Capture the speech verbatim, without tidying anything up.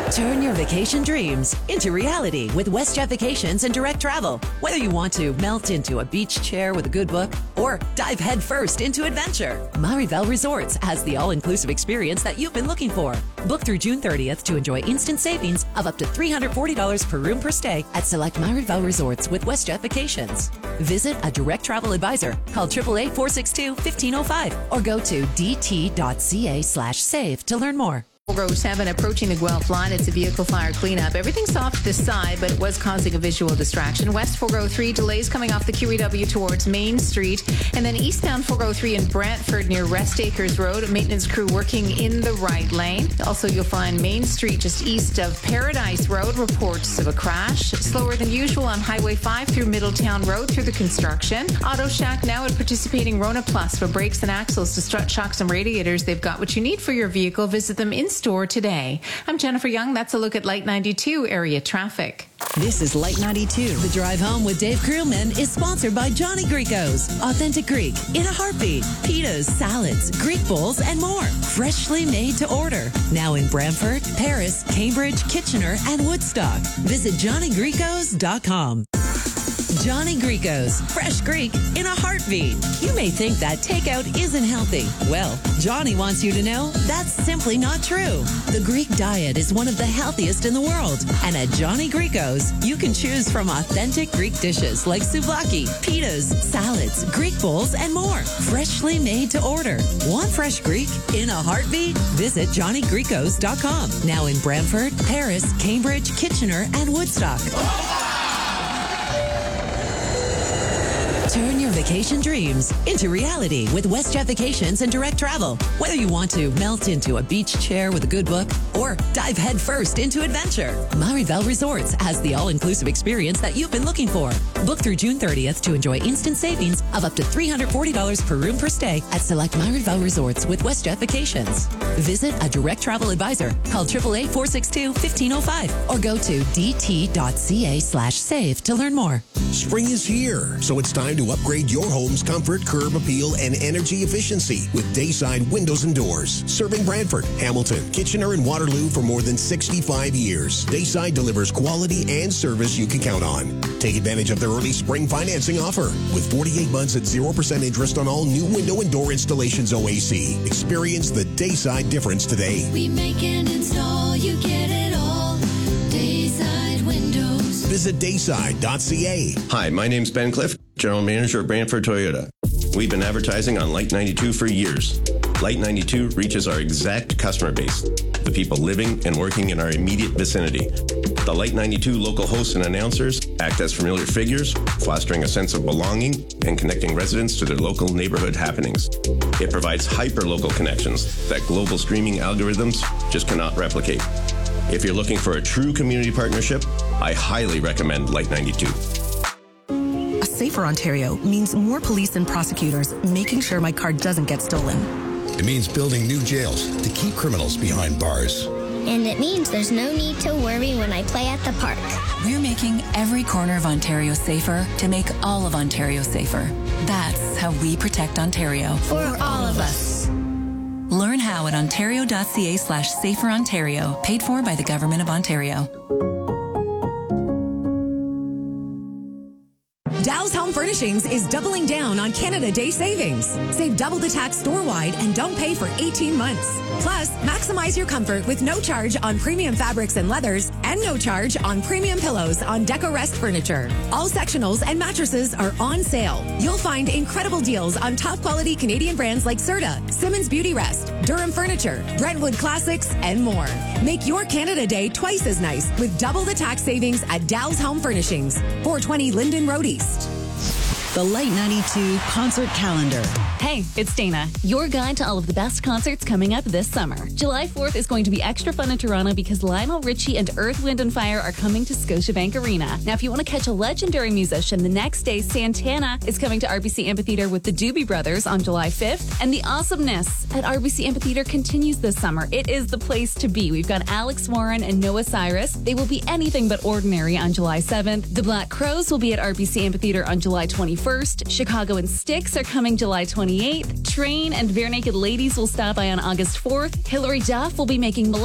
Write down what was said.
Turn your vacation dreams into reality with WestJet Vacations and Direct Travel. Whether you want to melt into a beach chair with a good book or dive headfirst into adventure, Marivel Resorts has the all-inclusive experience that you've been looking for. Book through June thirtieth to enjoy instant savings of up to three hundred forty dollars per room per stay at select Marivel Resorts with WestJet Vacations. Visit a direct travel advisor. Call eight eight eight, four six two, one five zero five or go to dt.ca slash save to learn more. Row seven approaching the Guelph line. It's a vehicle fire cleanup. Everything's off this side, but it was causing a visual distraction. West four oh three, delays coming off the Q E W towards Main Street. And then eastbound four oh three in Brantford near Rest Acres Road. A maintenance crew working in the right lane. Also, you'll find Main Street just east of Paradise Road. Reports of a crash. Slower than usual on Highway five through Middletown Road through the construction. Auto Shack now at participating Rona Plus for brakes and axles to strut shocks and radiators. They've got what you need for your vehicle. Visit them in store today. I'm Jennifer Young. That's a look at Light ninety-two area traffic. This is Light ninety-two. The Drive Home with Dave Krugman is sponsored by Johnny Greco's. Authentic Greek in a heartbeat. Pitas, salads, Greek bowls, and more. Freshly made to order. Now in Brantford, Paris, Cambridge, Kitchener, and Woodstock. Visit johnny gricos dot com. Johnny Greco's, fresh Greek in a heartbeat. You may think that takeout isn't healthy. Well, Johnny wants you to know that's simply not true. The Greek diet is one of the healthiest in the world. And at Johnny Greco's, you can choose from authentic Greek dishes like souvlaki, pitas, salads, Greek bowls, and more. Freshly made to order. Want fresh Greek in a heartbeat? Visit johnny gricos dot com. Now in Brantford, Paris, Cambridge, Kitchener, and Woodstock. Turn your vacation dreams into reality with WestJet Vacations and Direct Travel. Whether you want to melt into a beach chair with a good book or dive headfirst into adventure, Marivel Resorts has the all-inclusive experience that you've been looking for. Book through June thirtieth to enjoy instant savings of up to three hundred forty dollars per room per stay at select Marivel Resorts with WestJet Vacations. Visit a direct travel advisor. Call eight eight eight, four six two, one five zero five or go to dt.ca slash save to learn more. Spring is here, so it's time to upgrade your home's comfort, curb appeal, and energy efficiency with Dayside Windows and Doors. Serving Brantford, Hamilton, Kitchener, and Waterloo for more than sixty-five years. Dayside delivers quality and service you can count on. Take advantage of their early spring financing offer with forty-eight months at zero percent interest on all new window and door installations O A C. Experience the Dayside difference today. We make and install, you get it all. Dayside Windows. Visit dayside dot c a. Hi, my name's Ben Cliff, General Manager of Brantford Toyota. We've been advertising on Light ninety-two for years. Light ninety-two reaches our exact customer base, the people living and working in our immediate vicinity. The Light ninety-two local hosts and announcers act as familiar figures, fostering a sense of belonging and connecting residents to their local neighborhood happenings. It provides hyper-local connections that global streaming algorithms just cannot replicate. If you're looking for a true community partnership, I highly recommend Light ninety-two. A safer Ontario means more police and prosecutors making sure my car doesn't get stolen. It means building new jails to keep criminals behind bars. And it means there's no need to worry when I play at the park. We're making every corner of Ontario safer to make all of Ontario safer. That's how we protect Ontario. For all of us. Learn how at ontario.ca slash safer Ontario, paid for by the Government of Ontario. Dow's Home Furnishings is doubling down on Canada Day savings. Save double the tax store-wide and don't pay for eighteen months. Plus, maximize your comfort with no charge on premium fabrics and leathers and no charge on premium pillows on DecoRest furniture. All sectionals and mattresses are on sale. You'll find incredible deals on top-quality Canadian brands like Serta, Simmons Beauty Rest, Durham Furniture, Brentwood Classics, and more. Make your Canada Day twice as nice with double the tax savings at Dow's Home Furnishings, four twenty Linden Road East. The Light ninety-two concert calendar. Hey, it's Dana, your guide to all of the best concerts coming up this summer. July fourth is going to be extra fun in Toronto because Lionel Richie and Earth, Wind and Fire are coming to Scotiabank Arena. Now, if you want to catch a legendary musician, the next day, Santana is coming to R B C Amphitheatre with the Doobie Brothers on July fifth. And the awesomeness at R B C Amphitheatre continues this summer. It is the place to be. We've got Alex Warren and Noah Cyrus. They will be anything but ordinary on July seventh. The Black Crowes will be at R B C Amphitheatre on July twenty-first. Chicago and Styx are coming July twenty-eighth. Train and Bare Naked Ladies will stop by on August fourth. Hilary Duff will be making